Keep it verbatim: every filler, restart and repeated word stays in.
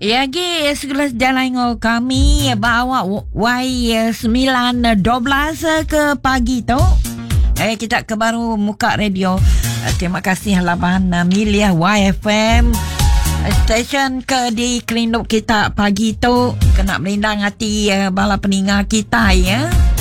Ya, lagi segelas jalan dengan kami bawa Y sembilan dua belas ke pagi tu. Eh, kita ke baru muka radio. Terima kasih laban milih Y F M. Stesen ke di klinik kita pagi tu. Kena melindang hati bala peningat kita ya.